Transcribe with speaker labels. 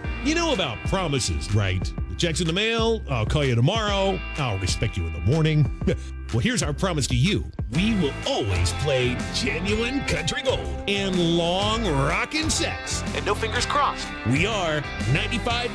Speaker 1: You know about promises, right? The check's in the mail, I'll call you tomorrow, I'll respect you in the morning. Well, here's our promise to you. We will always play genuine country gold and long rockin' sets.
Speaker 2: And no fingers crossed.
Speaker 1: We are 95.9